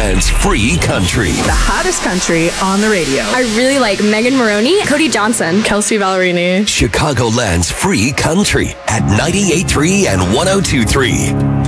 Chicagoland's free country. The hottest country on the radio. I really like Megan Maroney, Cody Johnson, Kelsey Ballerini. Chicagoland's free country at 98.3 and 102.3.